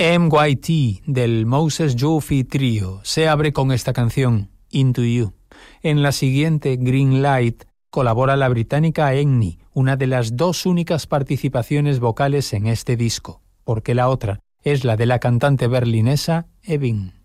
MYT del Moses Joffy Trio se abre con esta canción, Into You. En la siguiente, Green Light, colabora la británica Enni, una de las dos únicas participaciones vocales en este disco, porque la otra es la de la cantante berlinesa Evin.